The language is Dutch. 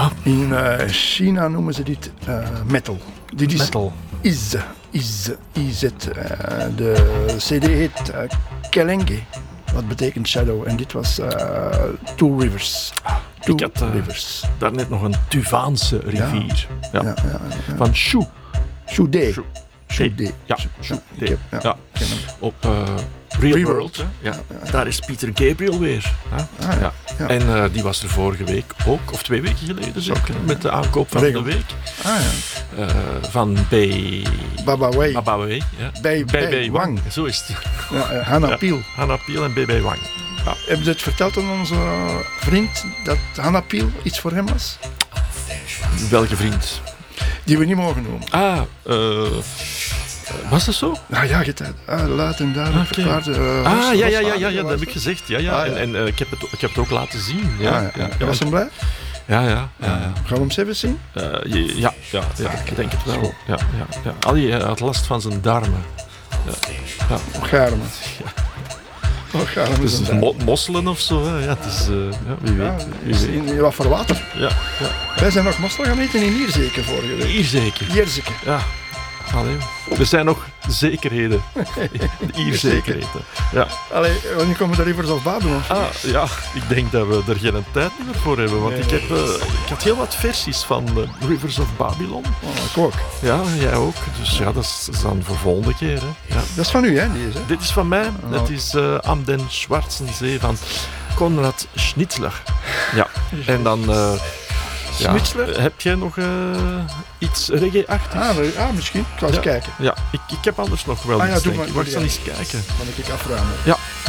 Ja. In China noemen ze dit metal. Dit is Metal. IZ. De CD heet Kelenge. Wat betekent shadow. En dit was Two Rivers. Ik had daarnet nog een Tuvaanse rivier. Ja. Van Shu. Shude. Ja, Ik ken hem. op Real Real World. World, Ja. Daar is Peter Gabriel weer. Hè? Ja. En die was er vorige week ook, of 2 weken geleden zeker, met de aankoop van de week. Van Baba Wei. Ja. Bei Wang. Zo is het. Hanna Piel. Hanna Piel en BB Wang. Ja. Hebben ze het verteld aan onze vriend dat Hanna Piel iets voor hem was? Welke vriend? Die we niet mogen noemen. Was dat zo? Ja, luid en duidelijk verklaard. Ja, dat heb ik gezegd. Ja. En ik heb het ook laten zien. Ja. Was hem blij? Ja. Gaan we hem even zien? Ja, ik denk het wel. Ja. Allee, hij had last van zijn darmen. Ja. Garmen. Dus mosselen of zo. Hè. Ja, het is, wie weet. In wat voor water? Ja. Wij zijn nog mosselen gaan eten in Ierzeke vorige week. Ierzeke. Ja. Allee, er zijn nog zekerheden. Hier zekerheden. Ja. Allee, wanneer komen de Rivers of Babylon? Ja, ik denk dat we er geen tijd meer voor hebben. Want ik had heel wat versies van Rivers of Babylon. Ik ook. Ja, jij ook. Dus ja, dat is dan voor volgende keer. Hè. Ja. Dat is van u, hè? Deze. Dit is van mij. Het is Am den Schwarzensee van Konrad Schnitzler. Ja, en dan... heb jij nog iets reggae-achtigs? Misschien. Ik ga eens kijken. Ja, ik heb anders nog wel iets. Doe maar. Ik wacht dan eens kijken. Dan moet ik afruimen. Ja.